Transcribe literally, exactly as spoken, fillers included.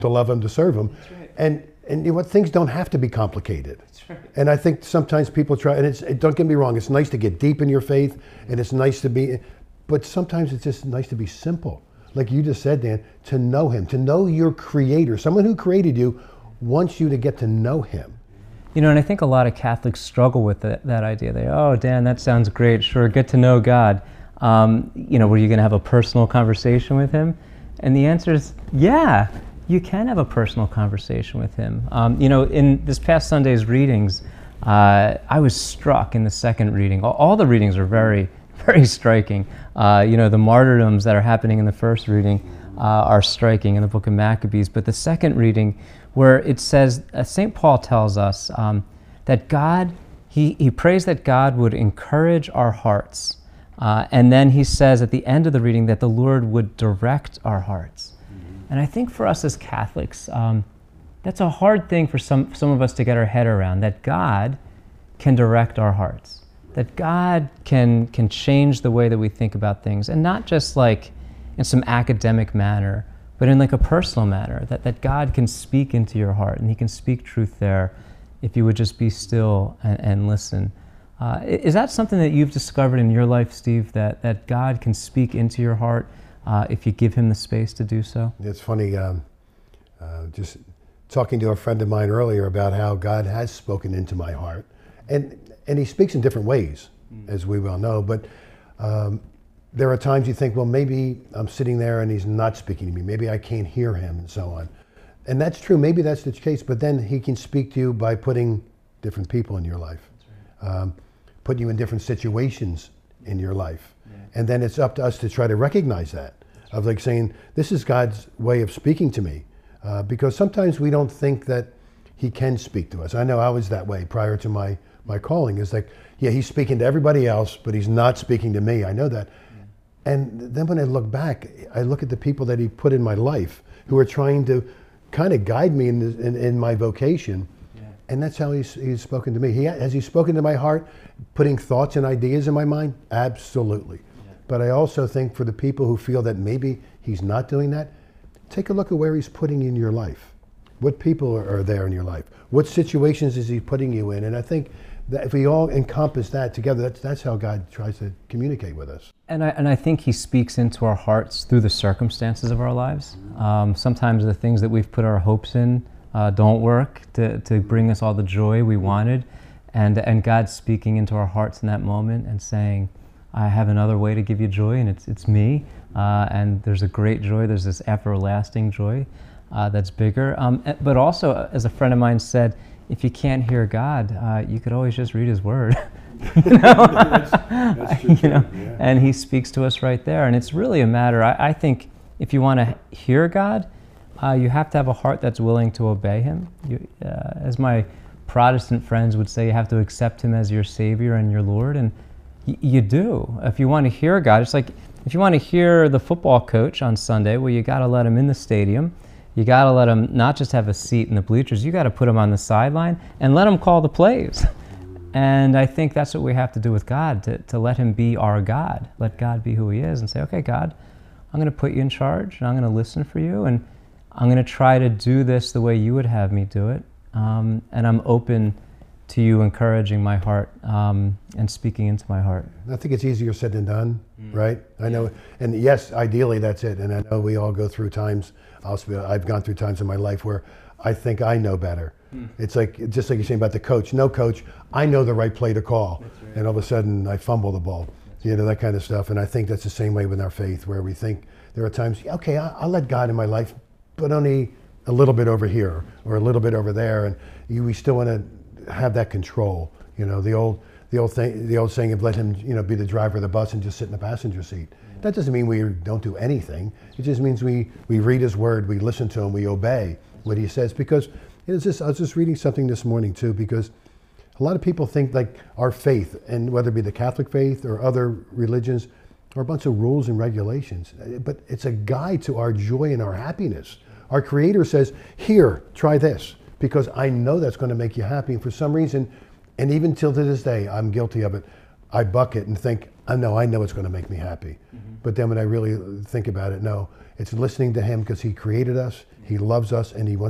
to love him, to serve him. That's right. And and you know what, things don't have to be complicated. That's right. And I think sometimes people try, and it's, it, don't get me wrong, it's nice to get deep in your faith, and it's nice to be, but sometimes it's just nice to be simple. Like you just said, Dan, to know him, to know your creator, someone who created you wants you to get to know him. You know, and I think a lot of Catholics struggle with that, that idea. They, oh, Dan, that sounds great. Sure, get to know God. Um, you know, were you going to have a personal conversation with him? And the answer is, yeah, you can have a personal conversation with him. Um, you know, in this past Sunday's readings, uh, I was struck in the second reading. All, all the readings are very, very striking. Uh, you know, the martyrdoms that are happening in the first reading uh, are striking in the book of Maccabees. But the second reading, where it says, uh, Saint Paul tells us um, that God, he, he prays that God would encourage our hearts. Uh, and then he says at the end of the reading that the Lord would direct our hearts. And I think for us as Catholics, um, that's a hard thing for some, some of us to get our head around, that God can direct our hearts, that God can, can change the way that we think about things, and not just like in some academic manner, but in like a personal manner, that, that God can speak into your heart, and he can speak truth there if you would just be still and, and listen. Uh, is that something that you've discovered in your life, Steve, that, that God can speak into your heart uh, if you give him the space to do so? It's funny, um, uh, just talking to a friend of mine earlier about how God has spoken into my heart. And, and he speaks in different ways, mm. as we well know, but um, there are times you think, well, maybe I'm sitting there and he's not speaking to me. Maybe I can't hear him and so on. And that's true, maybe that's the case, but then he can speak to you by putting different people in your life. That's right. Um, put you in different situations in your life. Yeah. And then it's up to us to try to recognize that, That's of like saying, this is God's way of speaking to me. Uh, because sometimes we don't think that he can speak to us. I know I was that way prior to my, my calling. It's like, yeah, he's speaking to everybody else, but he's not speaking to me. I know that. Yeah. And then when I look back, I look at the people that he put in my life who are trying to kind of guide me in, this, in, in my vocation. And that's how he's, he's spoken to me. He, has he spoken to my heart, putting thoughts and ideas in my mind? Absolutely. Yeah. But I also think for the people who feel that maybe he's not doing that, take a look at where he's putting you in your life. What people are, are there in your life? What situations is he putting you in? And I think that if we all encompass that together, that's, that's how God tries to communicate with us. And I, and I think he speaks into our hearts through the circumstances of our lives. Um, sometimes the things that we've put our hopes in Uh, don't work to, to bring us all the joy we wanted, and and God's speaking into our hearts in that moment and saying, I have another way to give you joy, and it's it's me, uh, and there's a great joy, there's this everlasting joy uh, that's bigger. Um, but also, as a friend of mine said, if you can't hear God, uh, you could always just read his word. you know? that's, that's true, you know? Yeah. And he speaks to us right there, and it's really a matter, I, I think, if you want to hear God, Uh, you have to have a heart that's willing to obey him. You, uh, as my Protestant friends would say, you have to accept him as your Savior and your Lord, and y- you do. If you want to hear God, it's like if you want to hear the football coach on Sunday, well, you got to let him in the stadium. You got to let him not just have a seat in the bleachers, you got to put him on the sideline and let him call the plays. And I think that's what we have to do with God, to, to let him be our God. Let God be who he is and say, okay, God, I'm going to put you in charge, and I'm going to listen for you, and I'm going to try to do this the way you would have me do it, um, and I'm open to you encouraging my heart um, and speaking into my heart. I think it's easier said than done, mm. right? I know, and yes, ideally that's it. And I know we all go through times, I'll, I've gone through times in my life where I think I know better. Mm. It's like, just like you're saying about the coach. No coach, I know the right play to call. Right. And all of a sudden I fumble the ball, that's you know, that kind of stuff. And I think that's the same way with our faith, where we think there are times, okay, I'll, I'll let God in my life, but only a little bit over here or a little bit over there, and you, we still want to have that control. You know, the old, the old thing, the old saying of let him, you know, be the driver of the bus and just sit in the passenger seat. Yeah. That doesn't mean we don't do anything. It just means we we read his word, we listen to him, we obey what he says. Because it's just, I was just reading something this morning too, because a lot of people think like our faith, and whether it be the Catholic faith or other religions, are a bunch of rules and regulations. But it's a guide to our joy and our happiness. Our Creator says, here, try this, because I know that's going to make you happy. And for some reason, and even till to this day, I'm guilty of it, I buck it and think, I know I know it's going to make me happy. Mm-hmm. But then when I really think about it, no, it's listening to him because he created us, he loves us, and he wants